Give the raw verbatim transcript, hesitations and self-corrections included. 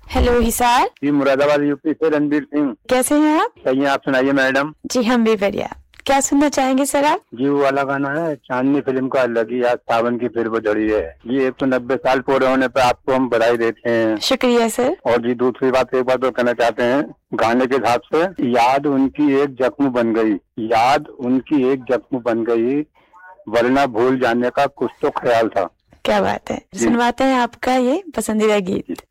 Hello Hisar जी, Moradabad UP से रणबीर सिंह। कैसे हैं आप? सही है, आप सुनाइए मैडम। जी हम भी बढ़िया। क्या सुनना चाहेंगे सर आप? जी वो वाला गाना है चांदनी फिल्म का, लगी आज सावन की फिर वो झड़ी है। जी एक सौ नब्बे साल पूरे होने पे आपको हम बधाई देते हैं। शुक्रिया सर। और जी दूसरी बात एक बात और कहना चाहते हैं गाने के हिसाब से, याद उनकी एक जख्म बन गई, याद उनकी एक जख्म बन गई, वरना भूल जाने का कुछ तो ख्याल था। क्या बात है, सुनवाते हैं आपका ये पसंदीदा गीत।